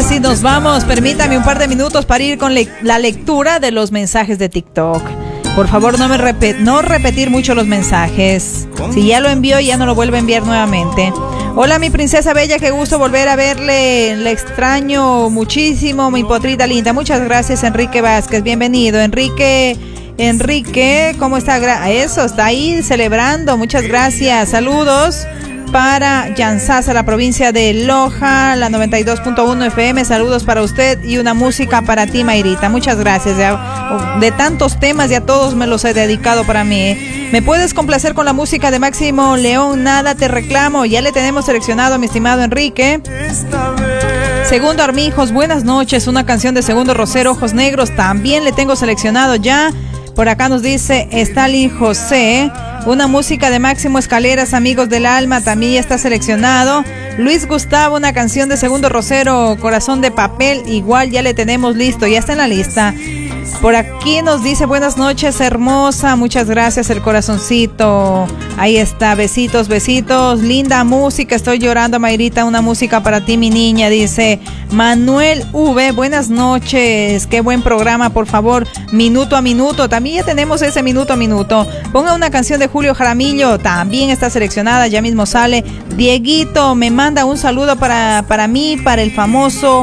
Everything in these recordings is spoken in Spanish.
sí, nos vamos. Permítame un par de minutos para ir con la lectura de los mensajes de TikTok. Por favor, no repetir mucho los mensajes. Si ya lo envió, ya no lo vuelve a enviar nuevamente. Hola, mi princesa bella, qué gusto volver a verle. Le extraño muchísimo, mi potrita linda. Muchas gracias, Enrique Vázquez. Bienvenido, Enrique, ¿cómo está? Eso, está ahí celebrando. Muchas gracias. Saludos para Yansasa, la provincia de Loja, la 92.1 FM. Saludos para usted y una música para ti, Mayrita. Muchas gracias. De tantos temas, ya todos me los he dedicado para mí. ¿Me puedes complacer con la música de Máximo León? Nada te reclamo. Ya le tenemos seleccionado, mi estimado Enrique. Segundo Armijos, buenas noches. Una canción de Segundo Rosero, Ojos Negros. También le tengo seleccionado ya. Por acá nos dice Stalin José. Una música de Máximo Escaleras, Amigos del Alma, también ya está seleccionado. Luis Gustavo, una canción de Segundo Rosero, Corazón de Papel, igual ya le tenemos listo, ya está en la lista. Por aquí nos dice buenas noches, hermosa, muchas gracias, el corazoncito. Ahí está, besitos, besitos, linda música, estoy llorando, Mayrita, una música para ti, mi niña, dice Manuel V, buenas noches, qué buen programa, por favor, minuto a minuto, también ya tenemos ese minuto a minuto. Ponga una canción de Julio Jaramillo, también está seleccionada, ya mismo sale. Dieguito me manda un saludo para mí, para el famoso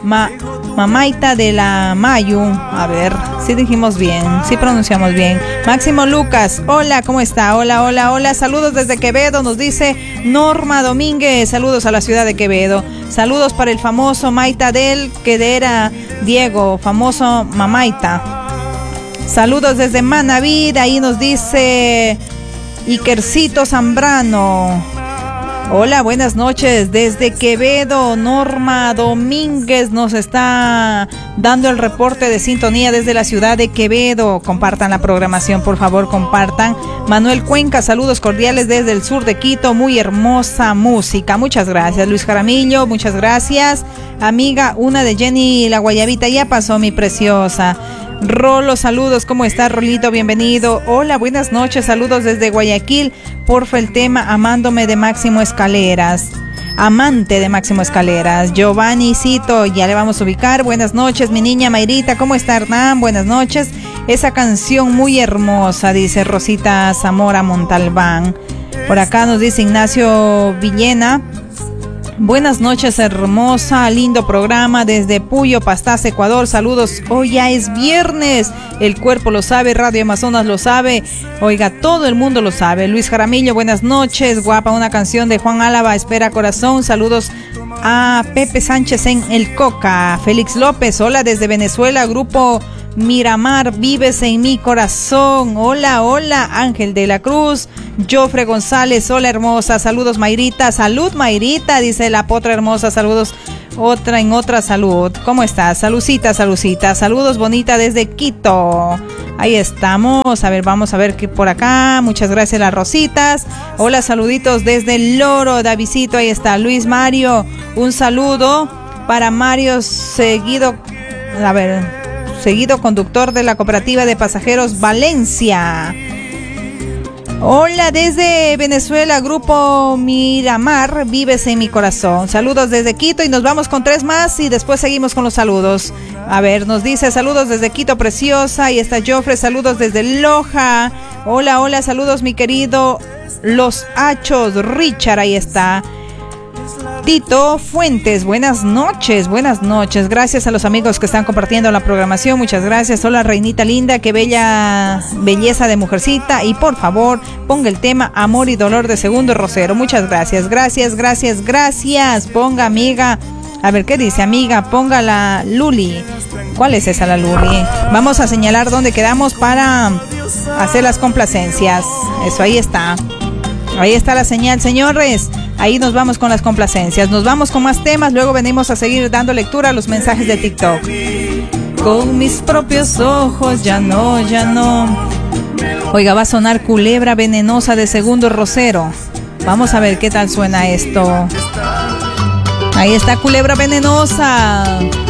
Mamaita de la Mayu. A ver, si dijimos bien, si pronunciamos bien. Máximo Lucas, hola, ¿cómo está? Hola, hola, hola, saludos desde Quevedo, nos dice Norma Domínguez, saludos a la ciudad de Quevedo. Saludos para el famoso Maita del que era Diego, famoso Mamaita. Saludos desde Manaví, ahí nos dice Ikercito Zambrano. Hola, buenas noches desde Quevedo. Norma Domínguez nos está dando el reporte de sintonía desde la ciudad de Quevedo. Compartan la programación, por favor, compartan. Manuel Cuenca, saludos cordiales desde el sur de Quito. Muy hermosa música. Muchas gracias. Luis Jaramillo, muchas gracias. Amiga, una de Jenny La Guayabita, ya pasó, mi preciosa. Rolo, saludos, ¿cómo está, Rolito? Bienvenido. Hola, buenas noches, saludos desde Guayaquil. Porfa, el tema Amándome de Máximo Escaleras. Amante de Máximo Escaleras. Giovanni Cito, ya le vamos a ubicar. Buenas noches, mi niña Mayrita. ¿Cómo está, Hernán? Buenas noches. Esa canción muy hermosa, dice Rosita Zamora Montalbán. Por acá nos dice Ignacio Villena. Buenas noches, hermosa, lindo programa desde Puyo, Pastaza, Ecuador. Saludos, hoy ya es viernes, el cuerpo lo sabe, Radio Amazonas lo sabe, oiga, todo el mundo lo sabe. Luis Jaramillo, buenas noches, guapa, una canción de Juan Álava, Espera Corazón. Saludos a Pepe Sánchez en El Coca. Félix López, hola desde Venezuela, grupo Miramar, vives en mi corazón. Hola, hola, Ángel de la Cruz. Jofre González, hola hermosa, saludos Mayrita, salud Mayrita, dice la potra hermosa, saludos, otra en otra salud. ¿Cómo estás? Salucita, salucita, saludos bonita desde Quito. Ahí estamos, a ver, vamos a ver qué por acá. Muchas gracias las Rositas. Hola, saluditos desde el Loro, Davidito, ahí está. Luis Mario, un saludo para Mario seguido conductor de la cooperativa de pasajeros Valencia. Hola desde Venezuela, grupo Miramar, vives en mi corazón. Saludos desde Quito y nos vamos con 3 más y después seguimos con los saludos. A ver, nos dice saludos desde Quito, preciosa. Y está Jofre, saludos desde Loja. Hola, hola, saludos mi querido Los Hachos, Richard, ahí está. Tito Fuentes, buenas noches, gracias a los amigos que están compartiendo la programación, muchas gracias. Hola reinita linda, qué belleza de mujercita, y por favor ponga el tema Amor y Dolor de Segundo Rosero. Muchas gracias, ponga amiga, a ver qué dice amiga, ponga la Luli. ¿Cuál es esa la Luli? Vamos a señalar dónde quedamos para hacer las complacencias. Eso, ahí está la señal, señores. Ahí nos vamos con las complacencias. Nos vamos con más temas. Luego venimos a seguir dando lectura a los mensajes de TikTok. Con mis propios ojos, ya no. Oiga, va a sonar Culebra Venenosa de Segundo Rosero. Vamos a ver qué tal suena esto. Ahí está Culebra Venenosa.